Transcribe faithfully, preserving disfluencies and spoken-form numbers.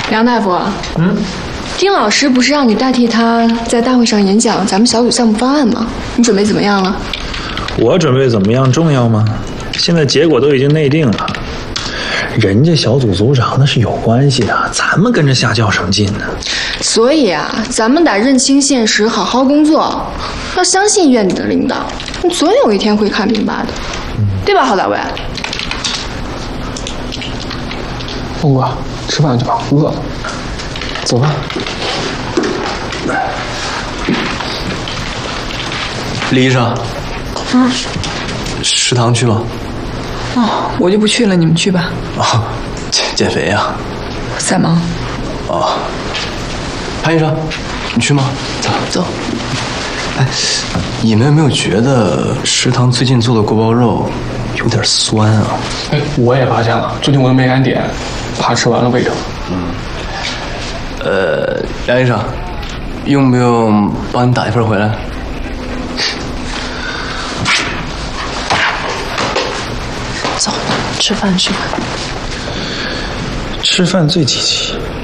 梁大夫，嗯，丁老师不是让你代替他在大会上演讲咱们小组项目方案吗？你准备怎么样了？ 我准备怎么样重要吗？现在结果都已经内定了，人家小组组长那是有关系的，咱们跟着瞎较什么劲呢？ 所以啊，咱们得认清现实，好好工作，要相信院里的领导，你总有一天会看明白的，嗯、对吧，郝大卫？ 峰哥，吃饭去吧，饿了。走吧。 李医生， 嗯， 食堂去吗？ 哦，我就不去了，你们去吧。 哦，减减肥呀、啊？ 在忙。 哦，潘医生，你去吗？走走。 哎，你们有没有觉得食堂最近做的锅包肉有点酸啊？ 哎，我也发现了，最近我都没敢点，怕吃完了胃疼。 嗯。呃，梁医生，用不用帮你打一份回来？ 走，吃饭吃饭。 吃饭最积极。